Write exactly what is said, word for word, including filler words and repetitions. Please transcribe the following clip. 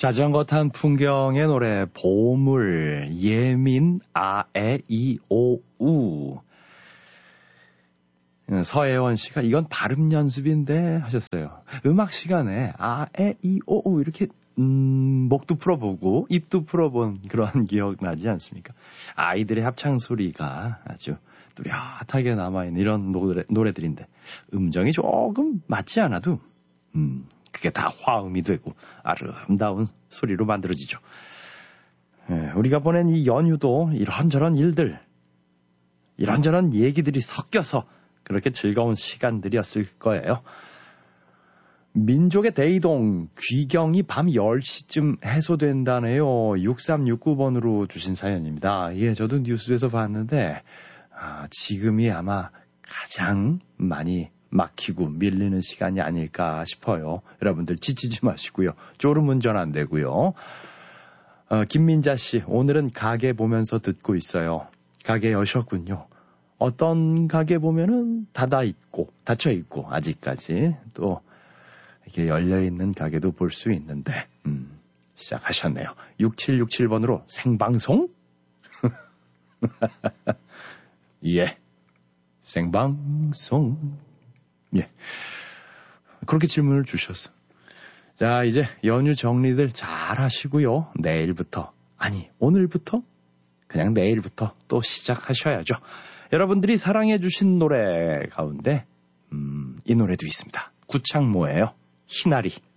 자전거 탄 풍경의 노래 보물 예민 아에 이오우. 서혜원 씨가 이건 발음 연습인데 하셨어요. 음악 시간에 아에 이오우 이렇게 음, 목도 풀어보고 입도 풀어본 그런 기억 나지 않습니까? 아이들의 합창 소리가 아주 뚜렷하게 남아있는 이런 노래, 노래들인데 음정이 조금 맞지 않아도 음, 그게 다 화음이 되고 아름다운 소리로 만들어지죠. 예, 우리가 보낸 이 연휴도 이런저런 일들, 이런저런 얘기들이 섞여서 그렇게 즐거운 시간들이었을 거예요. 민족의 대이동, 귀경이 밤 열 시쯤 해소된다네요. 육삼육구 번으로 주신 사연입니다. 예, 저도 뉴스에서 봤는데 아, 지금이 아마 가장 많이 막히고 밀리는 시간이 아닐까 싶어요. 여러분들 지치지 마시고요. 졸음운전 안 되고요. 어, 김민자 씨, 오늘은 가게 보면서 듣고 있어요. 가게 여셨군요. 어떤 가게 보면은 닫아 있고 닫혀 있고 아직까지 또 이렇게 열려 있는 가게도 볼 수 있는데 음, 시작하셨네요. 육칠육칠 번으로 생방송? 예, 생방송. 예, 그렇게 질문을 주셨어. 자, 이제 연휴 정리들 잘 하시고요. 내일부터, 아니 오늘부터, 그냥 내일부터 또 시작하셔야죠. 여러분들이 사랑해 주신 노래 가운데 음, 이 노래도 있습니다. 구창모예요. 희나리.